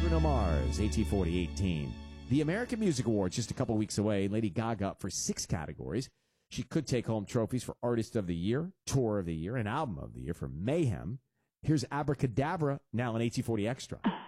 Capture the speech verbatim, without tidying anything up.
Bruno Mars, A T forty eighteen. The American Music Awards just a couple weeks away. Lady Gaga up for six categories. She could take home trophies for Artist of the Year, Tour of the Year, and Album of the Year for Mayhem. Here's Abracadabra, now on A T forty Extra.